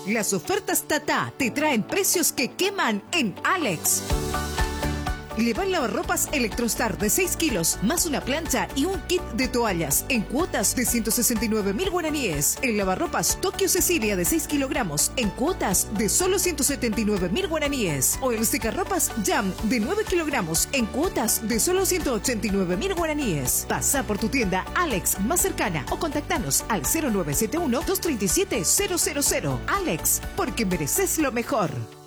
Las ofertas Tata te traen precios que queman en Alex. Lleva el lavarropas Electrostar de 6 kilos, más una plancha y un kit de toallas, en cuotas de 169.000 guaraníes. El lavarropas Tokio Cecilia de 6 kilogramos, en cuotas de solo 179.000 guaraníes. O el secarropas Jam de 9 kilogramos, en cuotas de solo 189.000 guaraníes. Pasa por tu tienda Alex más cercana o contactanos al 0971-237-000. Alex, porque mereces lo mejor.